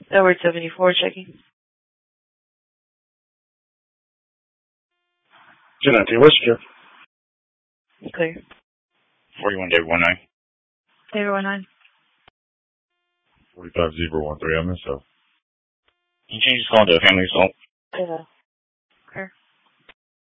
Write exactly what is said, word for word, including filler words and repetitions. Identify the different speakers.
Speaker 1: Edward seventy-four checking.
Speaker 2: ten nineteen West Secure.
Speaker 1: Clear.
Speaker 3: forty-one David one nine.
Speaker 1: David one nine.
Speaker 4: forty-five Zebra one three, I'm myself.
Speaker 3: Can you change this call to a family assault?
Speaker 1: Yeah.